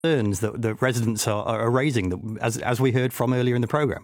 concerns that the residents are raising, as we heard from earlier in the programme?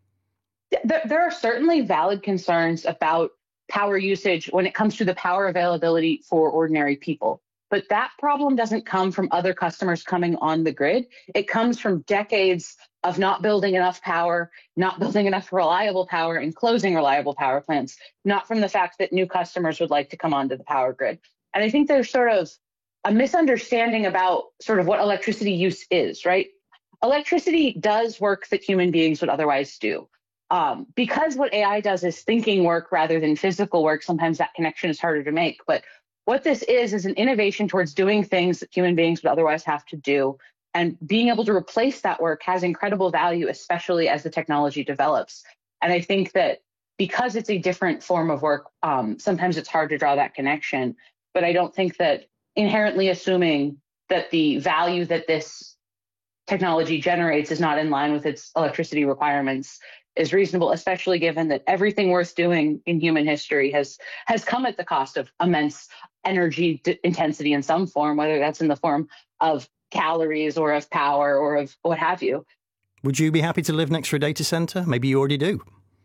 There are certainly valid concerns about power usage when it comes to the power availability for ordinary people. But that problem doesn't come from other customers coming on the grid. It comes from decades of not building enough power, not building enough reliable power, and closing reliable power plants, not from the fact that new customers would like to come onto the power grid. And I think there's sort of a misunderstanding about sort of what electricity use is, right? Electricity does work that human beings would otherwise do. Because what AI does is thinking work rather than physical work, sometimes that connection is harder to make. But what this is an innovation towards doing things that human beings would otherwise have to do. And being able to replace that work has incredible value, especially as the technology develops. And I think that because it's a different form of work, sometimes it's hard to draw that connection. But I don't think that inherently assuming that the value that this technology generates is not in line with its electricity requirements is reasonable, especially given that everything worth doing in human history has come at the cost of immense energy intensity in some form, whether that's in the form of calories or of power or of what have you. Would you be happy to live next to a data center? Maybe you already do.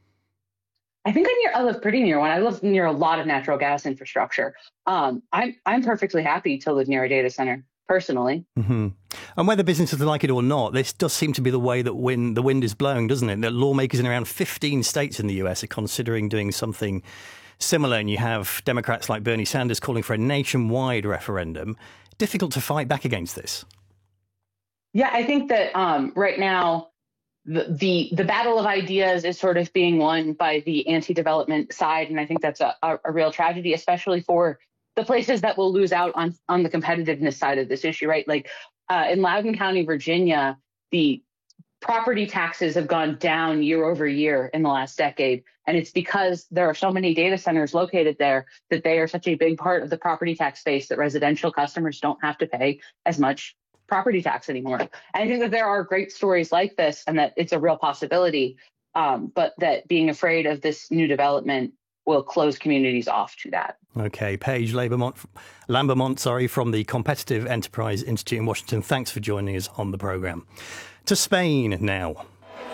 I think I live pretty near one. I live near a lot of natural gas infrastructure. I'm perfectly happy to live near a data center, personally. Mm-hmm. And whether businesses like it or not, this does seem to be the way that the wind is blowing, doesn't it? That lawmakers in around 15 states in the US are considering doing something similar. And you have Democrats like Bernie Sanders calling for a nationwide referendum. Difficult to fight back against this. Yeah, I think that right now, the battle of ideas is sort of being won by the anti-development side. And I think that's a real tragedy, especially for the places that will lose out on the competitiveness side of this issue, right? Like in Loudoun County, Virginia, the property taxes have gone down year over year in the last decade. And it's because there are so many data centers located there that they are such a big part of the property tax base that residential customers don't have to pay as much property tax anymore. And I think that there are great stories like this and that it's a real possibility, but that being afraid of this new development will close communities off to that. Okay, Paige Lambermont, from the Competitive Enterprise Institute in Washington. Thanks for joining us on the programme. To Spain now.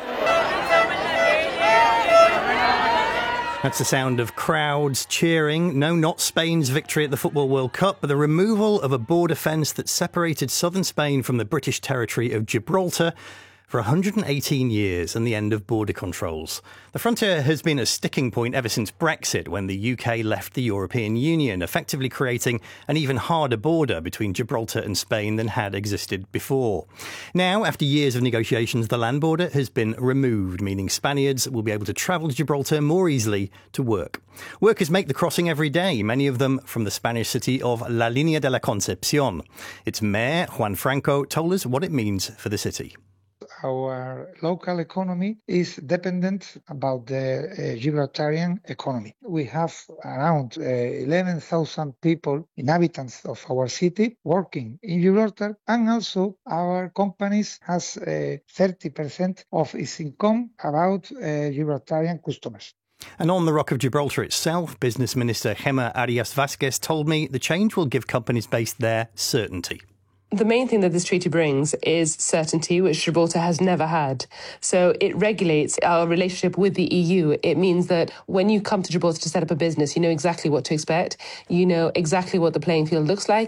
That's the sound of crowds cheering. No, not Spain's victory at the Football World Cup, but the removal of a border fence that separated southern Spain from the British territory of Gibraltar for 118 years and the end of border controls. The frontier has been a sticking point ever since Brexit, when the UK left the European Union, effectively creating an even harder border between Gibraltar and Spain than had existed before. Now, after years of negotiations, the land border has been removed, meaning Spaniards will be able to travel to Gibraltar more easily to work. Workers make the crossing every day, many of them from the Spanish city of La Línea de la Concepción. Its mayor, Juan Franco, told us what it means for the city. Our local economy is dependent about the Gibraltarian economy. We have around 11,000 people, inhabitants of our city, working in Gibraltar, and also our companies has 30% of its income about Gibraltarian customers. And on the Rock of Gibraltar itself, Business Minister Gemma Arias Vasquez told me the change will give companies based there certainty. The main thing that this treaty brings is certainty, which Gibraltar has never had. So it regulates our relationship with the EU. It means that when you come to Gibraltar to set up a business, you know exactly what to expect. You know exactly what the playing field looks like.